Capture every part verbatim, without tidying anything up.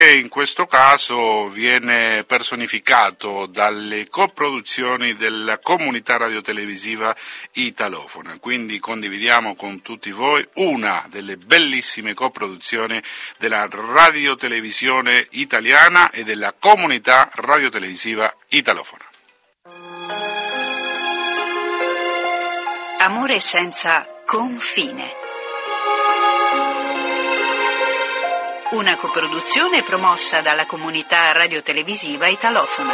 e in questo caso viene personificato dalle coproduzioni della comunità radiotelevisiva italofona. Quindi condividiamo con tutti voi una delle bellissime coproduzioni della radiotelevisione italiana e della comunità radiotelevisiva italofona. Amore senza confine. Una coproduzione promossa dalla comunità radiotelevisiva italofona.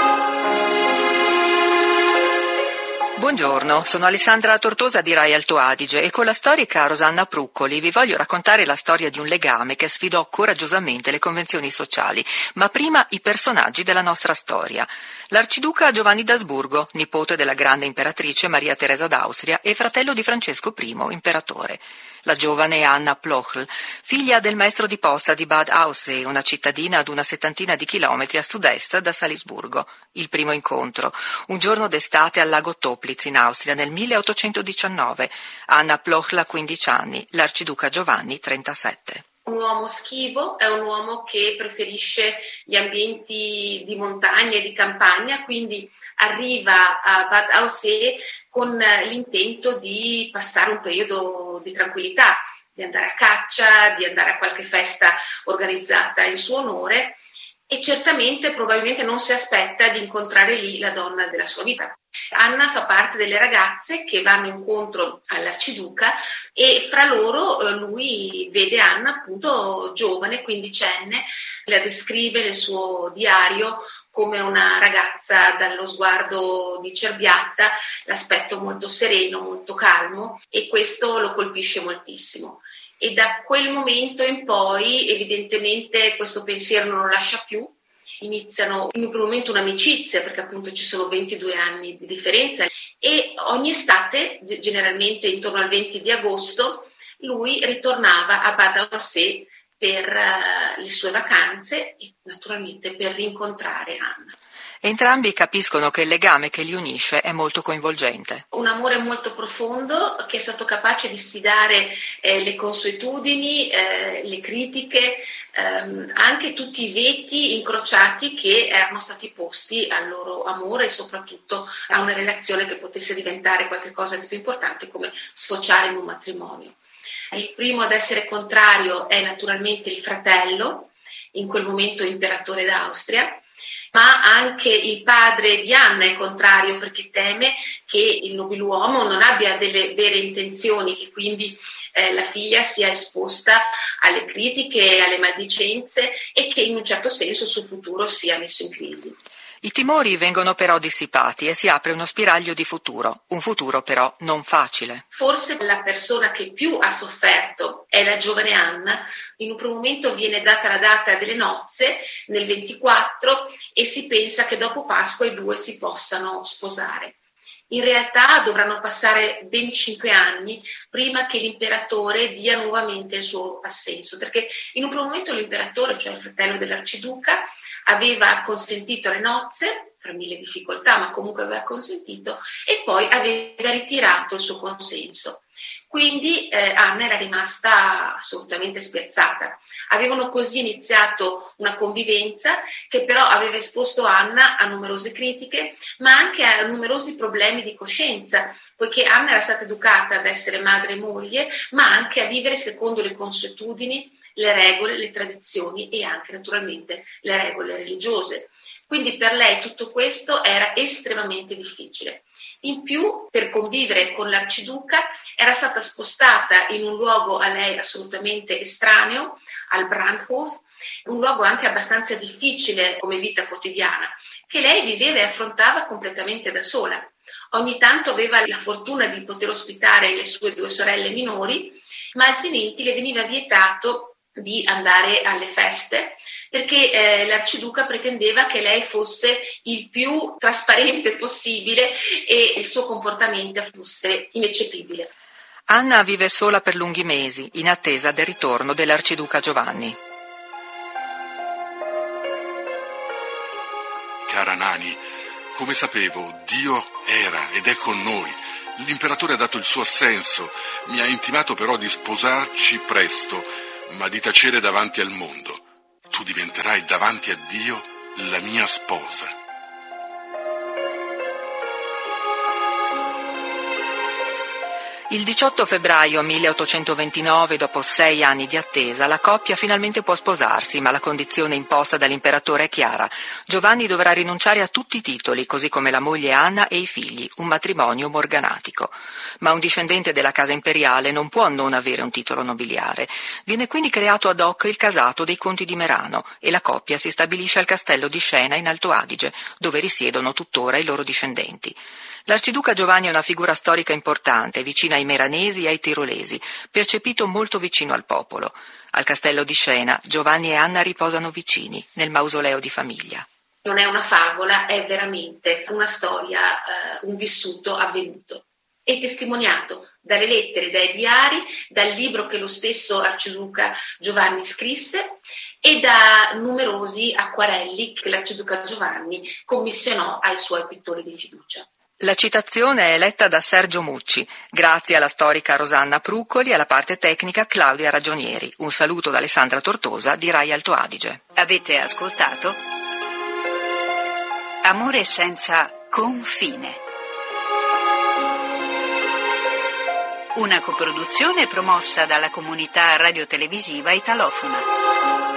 Buongiorno, sono Alessandra Tortosa di Rai Alto Adige e con la storica Rosanna Pruccoli vi voglio raccontare la storia di un legame che sfidò coraggiosamente le convenzioni sociali, ma prima i personaggi della nostra storia. L'arciduca Giovanni d'Asburgo, nipote della grande imperatrice Maria Teresa d'Austria e fratello di Francesco primo, imperatore. La giovane Anna Plochel, figlia del maestro di posta di Bad Aussee, una cittadina ad una settantina di chilometri a sud-est da Salisburgo. Il primo incontro, un giorno d'estate al lago Toplitz in Austria nel milleottocentodiciannove. Anna Plochel ha quindici anni, l'arciduca Giovanni trentasette. Un uomo schivo, è un uomo che preferisce gli ambienti di montagna e di campagna, quindi arriva a Bad Aussee con l'intento di passare un periodo di tranquillità, di andare a caccia, di andare a qualche festa organizzata in suo onore e certamente probabilmente non si aspetta di incontrare lì la donna della sua vita. Anna fa parte delle ragazze che vanno incontro all'arciduca e fra loro eh, lui vede Anna appunto giovane, quindicenne, la descrive nel suo diario come una ragazza dallo sguardo di cerbiatta, l'aspetto molto sereno, molto calmo e questo lo colpisce moltissimo. E da quel momento in poi evidentemente questo pensiero non lo lascia più. Iniziano in un primo momento un'amicizia perché appunto ci sono ventidue anni di differenza e ogni estate, generalmente intorno al venti di agosto, lui ritornava a Bad Aussee per uh, le sue vacanze e naturalmente per rincontrare Anna. Entrambi capiscono che il legame che li unisce è molto coinvolgente. Un amore molto profondo che è stato capace di sfidare eh, le consuetudini, eh, le critiche, ehm, anche tutti i veti incrociati che erano stati posti al loro amore e soprattutto a una relazione che potesse diventare qualcosa di più importante come sfociare in un matrimonio. Il primo ad essere contrario è naturalmente il fratello, in quel momento imperatore d'Austria, ma anche il padre di Anna è contrario perché teme che il nobiluomo non abbia delle vere intenzioni, che quindi eh, la figlia sia esposta alle critiche, alle maldicenze e che in un certo senso il suo futuro sia messo in crisi. I timori vengono però dissipati e si apre uno spiraglio di futuro, un futuro però non facile. Forse la persona che più ha sofferto è la giovane Anna. In un primo momento viene data la data delle nozze nel ventiquattro e si pensa che dopo Pasqua i due si possano sposare. In realtà dovranno passare ben cinque anni prima che l'imperatore dia nuovamente il suo assenso, perché in un primo momento l'imperatore, cioè il fratello dell'arciduca, aveva consentito le nozze, fra mille difficoltà, ma comunque aveva consentito, e poi aveva ritirato il suo consenso. Quindi eh, Anna era rimasta assolutamente spiazzata. Avevano così iniziato una convivenza che però aveva esposto Anna a numerose critiche, ma anche a numerosi problemi di coscienza, poiché Anna era stata educata ad essere madre e moglie, ma anche a vivere secondo le consuetudini, le regole, le tradizioni e anche naturalmente le regole religiose. Quindi per lei tutto questo era estremamente difficile. In più, per convivere con l'arciduca, era stata spostata in un luogo a lei assolutamente estraneo, al Brandhof, un luogo anche abbastanza difficile come vita quotidiana, che lei viveva e affrontava completamente da sola. Ogni tanto aveva la fortuna di poter ospitare le sue due sorelle minori, ma altrimenti le veniva vietato di andare alle feste perché eh, l'arciduca pretendeva che lei fosse il più trasparente possibile e il suo comportamento fosse ineccepibile. Anna vive sola per lunghi mesi in attesa del ritorno dell'arciduca Giovanni. Cara Nani, come sapevo, Dio era ed è con noi. L'imperatore ha dato il suo assenso, mi ha intimato però di sposarci presto, ma di tacere davanti al mondo. tu diventerai davanti a Dio la mia sposa. Il diciotto febbraio milleottocentoventinove, dopo sei anni di attesa, la coppia finalmente può sposarsi, ma la condizione imposta dall'imperatore è chiara. Giovanni dovrà rinunciare a tutti i titoli, così come la moglie Anna e i figli, un matrimonio morganatico. Ma un discendente della casa imperiale non può non avere un titolo nobiliare. Viene quindi creato ad hoc il casato dei conti di Merano e la coppia si stabilisce al castello di Scena in Alto Adige, dove risiedono tuttora i loro discendenti. L'arciduca Giovanni è una figura storica importante, vicina ai meranesi e ai tirolesi, percepito molto vicino al popolo. Al castello di Scena, Giovanni e Anna riposano vicini, nel mausoleo di famiglia. Non è una favola, è veramente una storia, eh, un vissuto avvenuto e testimoniato dalle lettere, dai diari, dal libro che lo stesso arciduca Giovanni scrisse e da numerosi acquarelli che l'arciduca Giovanni commissionò ai suoi pittori di fiducia. La citazione è letta da Sergio Mucci, grazie alla storica Rosanna Pruccoli e alla parte tecnica Claudia Ragionieri. Un saluto da Alessandra Tortosa di Rai Alto Adige. Avete ascoltato Amore senza confine. Una coproduzione promossa dalla comunità radiotelevisiva italofona.